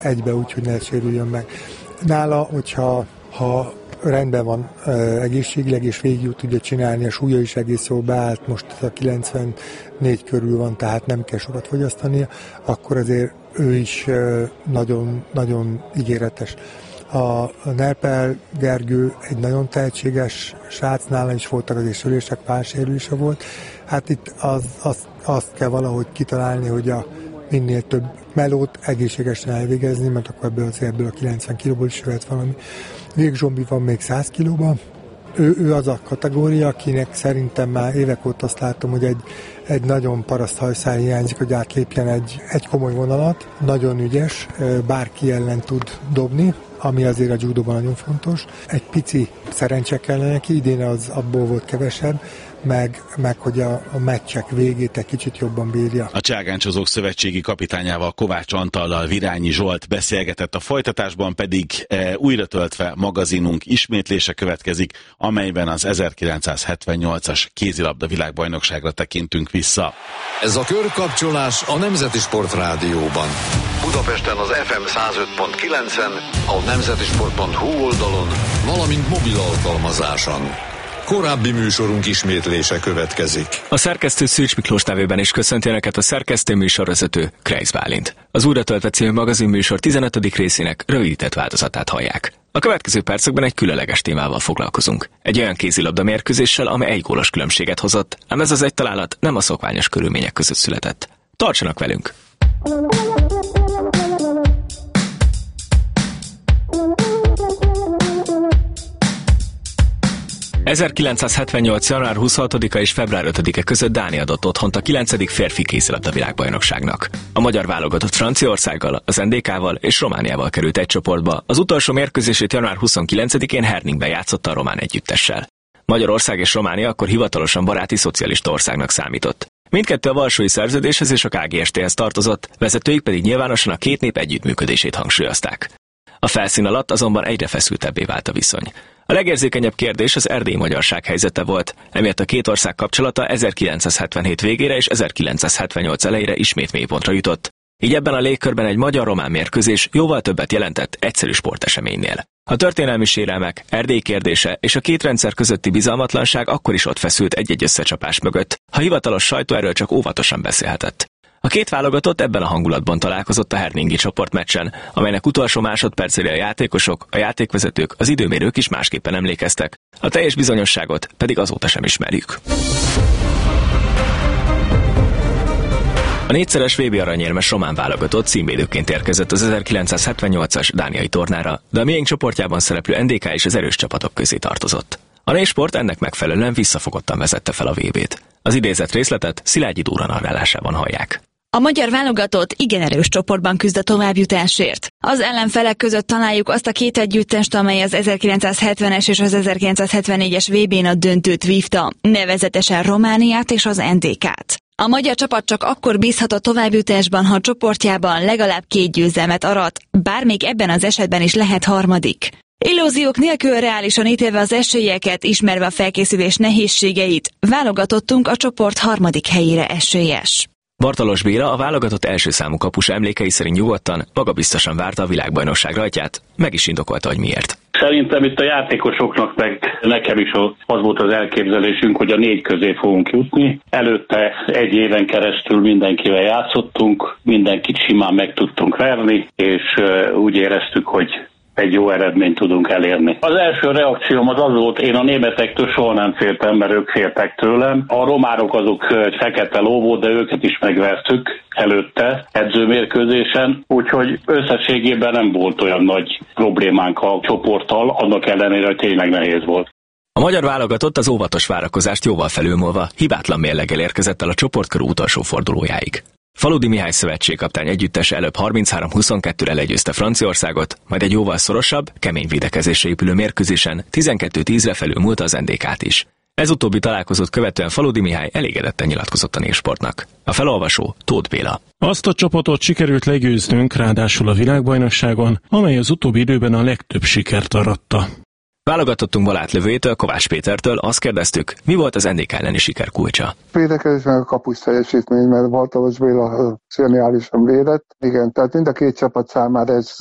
egybe úgy, hogy ne sérüljön meg. Nála, hogyha rendben van egészségileg, és végig tudja csinálni, a súlya is egész jól beállt, most a 94 körül van, tehát nem kell sokat fogyasztania, akkor azért ő is nagyon, nagyon ígéretes. A Nerpel Gergő egy nagyon tehetséges srác, nála is voltak azért sérülések, pár sérülése volt. Hát itt azt kell valahogy kitalálni, hogy a minél több melót egészségesen elvégezni, mert akkor ebből a 90 kilóból is jöhet valami. Vég Zsombi van még 100 kilóban. Ő az a kategória, akinek szerintem már évek óta azt látom, hogy egy nagyon paraszt hajszál hiányzik, hogy átlépjen egy komoly vonalat. Nagyon ügyes, bárki ellen tud dobni, ami azért a judóban nagyon fontos. Egy pici szerencse kellene neki, idén az abból volt kevesebb, meg hogy a meccsek végét egy kicsit jobban bírja. A cságáncsozók szövetségi kapitányával, Kovács Antallal Virányi Zsolt beszélgetett, a folytatásban pedig újra töltve magazinunk ismétlése következik, amelyben az 1978-as kézilabda világbajnokságra tekintünk vissza. Ez a körkapcsolás a Nemzeti Sport Rádióban. Budapesten az FM 105.9-en, a nemzetisport.hu oldalon, valamint mobil alkalmazáson. Korábbi műsorunk ismétlése következik. A szerkesztő Szűcs Miklós nevében is köszönti Önöket a szerkesztő műsorvezető Kreisz Bálint. Az Újra töltve című magazinműsor 15. részének rövidített változatát hallják. A következő percekben egy különleges témával foglalkozunk. Egy olyan kézilabda mérkőzéssel, amely egy gólos különbséget hozott, ám ez az egy találat nem a szokványos körülmények között született. Tartsanak velünk! 1978. január 26-a és február 5-e között Dánia adott otthont a 9. férfi kézilabda világbajnokságnak. A magyar válogatott Franciaországgal, az NDK-val és Romániával került egy csoportba, az utolsó mérkőzését január 29-én Herningben játszotta a román együttessel. Magyarország és Románia akkor hivatalosan baráti szocialista országnak számított. Mindkettő a Varsói Szerződéshez és a KGST-hez tartozott, vezetőik pedig nyilvánosan a két nép együttműködését hangsúlyozták. A felszín alatt azonban egyre feszültebbé vált a viszony. A legérzékenyebb kérdés az erdélyi magyarság helyzete volt, emiatt a két ország kapcsolata 1977 végére és 1978 elejére ismét mélypontra jutott. Így ebben a légkörben egy magyar-román mérkőzés jóval többet jelentett egyszerű sporteseménynél. A történelmi sérelmek, Erdély kérdése és a két rendszer közötti bizalmatlanság akkor is ott feszült egy-egy összecsapás mögött, ha hivatalos sajtó erről csak óvatosan beszélhetett. A két válogatott ebben a hangulatban találkozott a herningi csoportmeccsen, amelynek utolsó másodpercére a játékosok, a játékvezetők, az időmérők is másképpen emlékeztek. A teljes bizonyosságot pedig azóta sem ismerjük. A négyszeres VB aranyérmes román válogatott címvédőként érkezett az 1978-as dániai tornára, de a miénk csoportjában szereplő NDK is az erős csapatok közé tartozott. A nésport ennek megfelelően visszafogottan vezette fel a VB-t. Az idézett részletet Szilágyi Dóra narrálásában hallják. A magyar válogatott igen erős csoportban küzd a továbbjutásért. Az ellenfelek között találjuk azt a két együttest, amely az 1970-es és az 1974-es VB-n a döntőt vívta, nevezetesen Romániát és az NDK-t. A magyar csapat csak akkor bízhat a továbbjutásban, ha csoportjában legalább 2 győzelmet arat, bár még ebben az esetben is lehet harmadik. Illúziók nélkül reálisan ítélve az esélyeket, ismerve a felkészülés nehézségeit, válogatottunk a csoport harmadik helyére esélyes. Bartalos Béla, a válogatott első számú kapus emlékei szerint nyugodtan, magabiztosan várta a világbajnokság rajtját, meg is indokolta, hogy miért. Szerintem itt a játékosoknak, meg nekem is az volt az elképzelésünk, hogy a 4 közé fogunk jutni. Előtte 1 éven keresztül mindenkivel játszottunk, mindenkit simán meg tudtunk verni, és úgy éreztük, hogy egy jó eredményt tudunk elérni. Az első reakcióm az volt, én a németektől soha nem féltem, mert ők féltek tőlem. A románok azok egy fekete ló volt, de őket is megvertük előtte edzőmérkőzésen, úgyhogy összességében nem volt olyan nagy problémánk a csoporttal, annak ellenére, hogy tényleg nehéz volt. A magyar válogatott az óvatos várakozást jóval felülmúlva hibátlan mérleggel érkezett el a csoportkör utolsó fordulójáig. Faludi Mihály szövetségkaptány együttese előbb 33-22-re legyőzte Franciaországot, majd egy jóval szorosabb, kemény védekezésre épülő mérkőzésen 12-10-re felülmúlta az NDK-t is. Ez utóbbi találkozót követően Faludi Mihály elégedetten nyilatkozott a Népsportnak. A felolvasó Tóth Béla. Azt a csapatot sikerült legyőznünk, ráadásul a világbajnokságon, amely az utóbbi időben a legtöbb sikert aratta. Válogatottunkból átlövőjétől, Kovács Pétertől azt kérdeztük, mi volt az NDK elleni siker kulcsa. Védekezésben a kapus teljesítmény, mert Bartalos Béla zseniálisan védett. Igen, tehát mind a két csapat számára ez